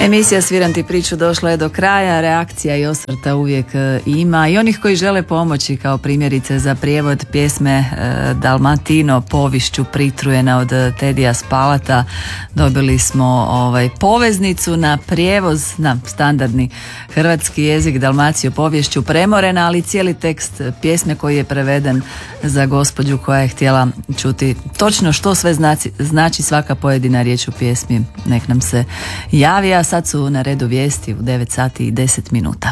Emisija Sviram ti priču došla je do kraja, reakcija i osvrta uvijek ima i onih koji žele pomoći, kao primjerice za prijevod pjesme Dalmatino Povišću pritrujena od Tedija Spalata. Dobili smo poveznicu na prijevoz na standardni hrvatski jezik Dalmaciju Povješću premorena, ali cijeli tekst pjesme koji je preveden za gospođu koja je htjela čuti točno što sve znači svaka pojedina riječ u pjesmi. Nek nam se javi, a sad su na redu vijesti u 9 sati i 10 minuta.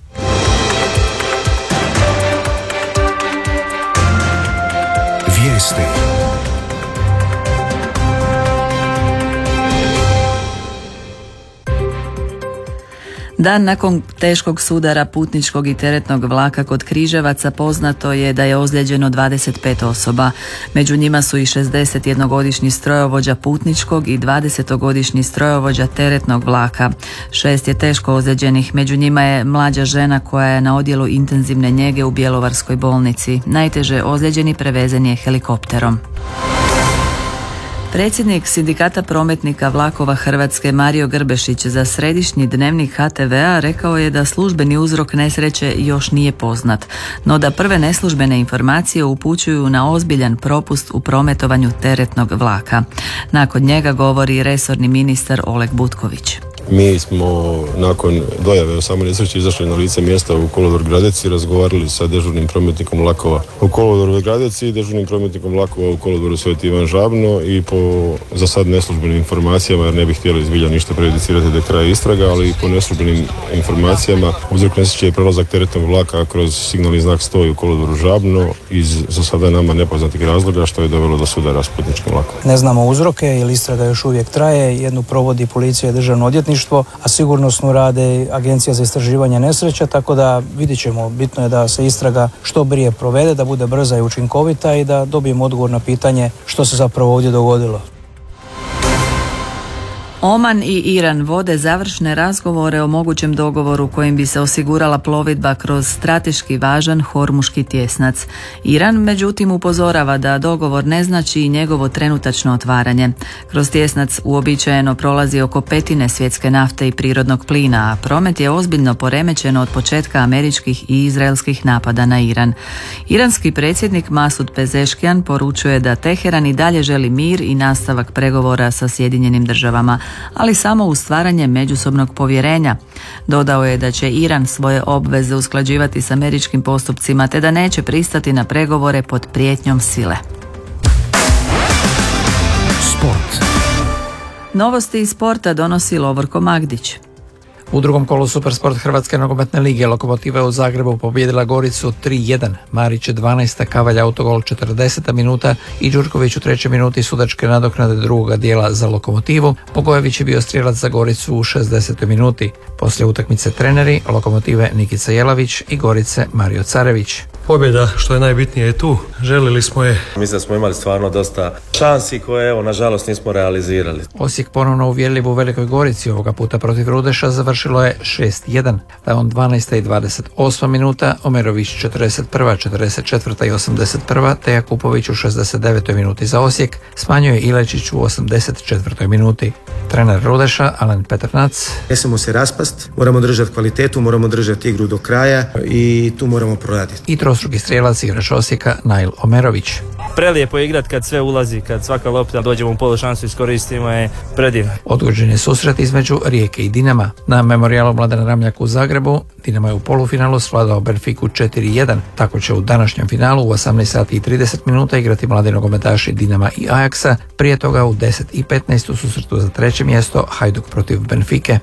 Vijesti. Dan nakon teškog sudara putničkog i teretnog vlaka kod Križevaca poznato je da je ozlijeđeno 25 osoba. Među njima su i 61-godišnji strojovođa putničkog i 20-godišnji strojovođa teretnog vlaka. 6 je teško ozlijeđenih, među njima je mlađa žena koja je na odjelu intenzivne njege u Bjelovarskoj bolnici. Najteže ozlijeđeni prevezen je helikopterom. Predsjednik Sindikata prometnika vlakova Hrvatske Mario Grbešić za središnji dnevnik HTV-a rekao je da službeni uzrok nesreće još nije poznat, no da prve neslužbene informacije upućuju na ozbiljan propust u prometovanju teretnog vlaka. Nakon njega govori resorni ministar Oleg Butković. Mi smo nakon dojave o samoj nesreći izašli na lice mjesta u kolodvor Gradec i razgovarali sa dežurnim prometnikom vlakova u kolodvoru Gradec i dežurnim prometnikom vlakova u kolodvoru Sveti Ivan Žabno i po za sad neslužbenim informacijama, jer ne bih htjeli zbilja ništa prejudicirati do kraja istraga, ali i po neslužbenim informacijama uzrok nesreće je prelazak teretnog vlaka kroz signalni znak 100 u kolodvoru Žabno iz za sada nama nepoznatih razloga, što je dovelo do sudara s putničkim vlakom. Ne znamo uzroke jer istraga još uvijek traje, jednu provodi policija i državno odvjetništvo, a sigurnosno rade Agencija za istraživanje nesreća, tako da vidjet ćemo. Bitno je da se istraga što prije provede, da bude brza i učinkovita i da dobijemo odgovor na pitanje što se zapravo ovdje dogodilo. Oman i Iran vode završne razgovore o mogućem dogovoru kojim bi se osigurala plovidba kroz strateški važan Hormuški tjesnac. Iran međutim upozorava da dogovor ne znači i njegovo trenutačno otvaranje. Kroz tjesnac uobičajeno prolazi oko 1/5 svjetske nafte i prirodnog plina, a promet je ozbiljno poremećen od početka američkih i izraelskih napada na Iran. Iranski predsjednik Masud Pezeškian poručuje da Teheran i dalje želi mir i nastavak pregovora sa Sjedinjenim državama, ali samo uz stvaranje međusobnog povjerenja. Dodao je da će Iran svoje obveze usklađivati s američkim postupcima te da neće pristati na pregovore pod prijetnjom sile. Sport. Novosti iz sporta donosi Lovorko Magdić. U drugom kolu Supersport Hrvatske nogometne lige Lokomotiva je u Zagrebu pobijedila Goricu 3-1. Marić 12. Kavalja autogol 40. minuta i Đurković u 3. minuti sudačke nadoknade drugoga dijela za Lokomotivu. Bogojević je bio strijelac za Goricu u 60. minuti. Poslije utakmice treneri Lokomotive Nikica Jelavić i Gorice Mario Carević. Pobjeda, što je najbitnije, je tu. Želili smo je. Mislim da smo imali stvarno dosta šansi koje, nažalost, nismo realizirali. Osijek ponovno uvjerljiv u Velikoj Gorici, ovoga puta protiv Rudeša, završilo je 6-1. Da on 12. i 28. minuta, Omerović 41., 44. i 81. te Jakupović u 69. minuti za Osijek, smanjuje Ilečić u 84. minuti. Trener Rudeša, Alen Petrnac. Ne smijemo se raspast, moramo držati kvalitetu, moramo držati igru do kraja i tu moramo proraditi. I trostruki strijelac igrač Osijeka Nail Omerović. Prelijepo je igrat kad sve ulazi, kad svaka lopta dođemo u polušansu, iskoristimo je predivno. Odgođen je susret između Rijeke i Dinama. Na memorijalu Mladena Ramljaka u Zagrebu Dinamo je u polufinalu svladao Benfiku 4-1. Tako će u današnjem finalu u 18 sati i 30 minuta igrati mladi nogometaši Dinama i Ajaxa. Prije toga u 10 i 15 u susretu za 3. mjesto Hajduk protiv Benfike.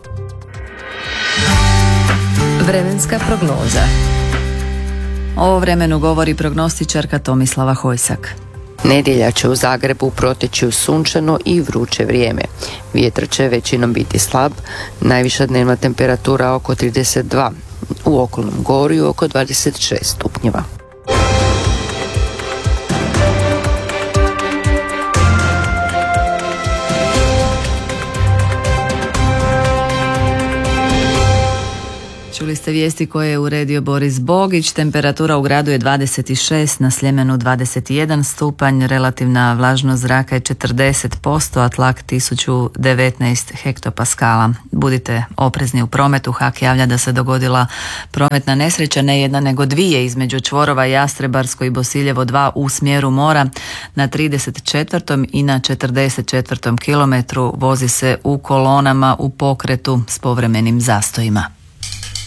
Vremenska prognoza. O vremenu govori prognostičarka Tomislava Hojsak. Nedjelja će u Zagrebu proteći u sunčano i vruće vrijeme. Vjetar će većinom biti slab, najviša dnevna temperatura oko 32, u okolnom Gorju oko 26 stupnjeva. Čuli ste vijesti koje je uredio Boris Bogić. Temperatura u gradu je 26, na Sljemenu 21 stupanj, relativna vlažnost zraka je 40%, a tlak 1019 hektopaskala. Budite oprezni u prometu. HAK javlja da se dogodila prometna nesreća, ne jedna nego dvije, između čvorova Jastrebarsko i Bosiljevo 2 u smjeru mora. Na 34. i na 44. kilometru vozi se u kolonama u pokretu s povremenim zastojima.